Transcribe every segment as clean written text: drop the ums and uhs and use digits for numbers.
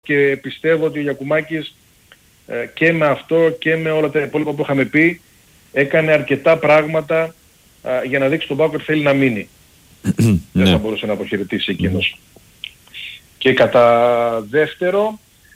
και πιστεύω ότι ο Γιακουμάκης και με αυτό και με όλα τα υπόλοιπα που είχαμε πει έκανε αρκετά πράγματα για να δείξει τον ΠΑΟΚ ότι θέλει να μείνει. Δεν θα μπορούσε να αποχαιρετήσει εκείνος. Και κατά δεύτερο,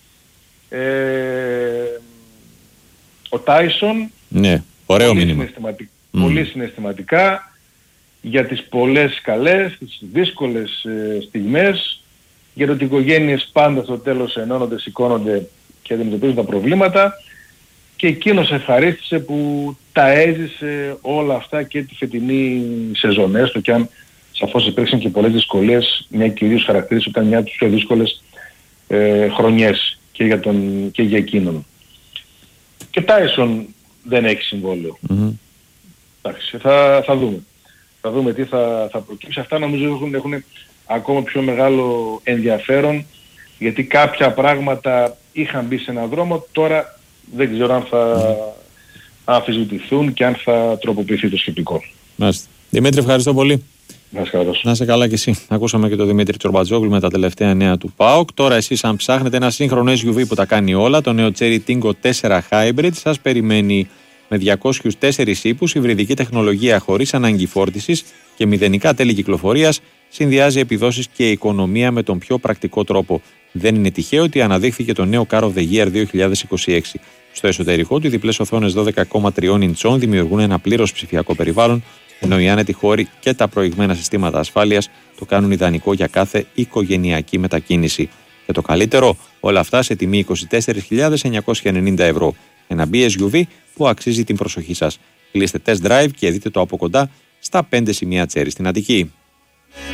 ο Τάισον, ωραίο μήνυμα. Πολύ συναισθηματικά για τις πολλές καλές, τις δύσκολες στιγμές, για το ότι οι οικογένειες πάντα στο τέλος ενώνονται, σηκώνονται και αντιμετωπίζουν τα προβλήματα, και εκείνος ευχαρίστησε που τα έζησε όλα αυτά και τη φετινή σεζόν, έστω και αν σαφώς υπήρξαν και πολλές δυσκολίες, μια και ο ίδιος χαρακτήρισε ότι ήταν μια από τις πιο δύσκολες χρονιές και για εκείνον. Και Τάισον δεν έχει συμβόλαιο. Εντάξει, θα δούμε. Θα δούμε τι θα προκύψει. Αυτά νομίζω έχουν ακόμα πιο μεγάλο ενδιαφέρον, γιατί κάποια πράγματα είχαν μπει σε έναν δρόμο, τώρα δεν ξέρω αν θα αμφισβητηθούν και αν θα τροποποιηθεί το σκεπτικό. Μάλιστα. Δημήτρη, ευχαριστώ πολύ. Να είσαι καλά και εσύ. Ακούσαμε και τον Δημήτρη Τσορμπατζόγλου με τα τελευταία νέα του ΠΑΟΚ. Τώρα εσείς, αν ψάχνετε ένα σύγχρονο SUV που τα κάνει όλα, το νέο Cherry Tingo 4 Hybrid σας περιμένει με 204 ύπους, υβριδική τεχνολογία χωρίς ανάγκη φόρτισης και μηδενικά τέλη κυκλοφορίας, συνδυάζει επιδόσεις και οικονομία με τον πιο πρακτικό τρόπο. Δεν είναι τυχαίο ότι αναδείχθηκε το νέο Car of the Year 2026. Στο εσωτερικό του, οι διπλές οθόνες 12,3 ιντσών δημιουργούν ένα πλήρως ψηφιακό περιβάλλον, ενώ οι άνετοι χώροι και τα προηγμένα συστήματα ασφάλειας το κάνουν ιδανικό για κάθε οικογενειακή μετακίνηση. Και το καλύτερο, όλα αυτά σε τιμή 24.990 ευρώ. Ένα BSUV που αξίζει την προσοχή σας. Κλείστε test drive και δείτε το από κοντά στα 5 σημεία Cherry στην Αττική.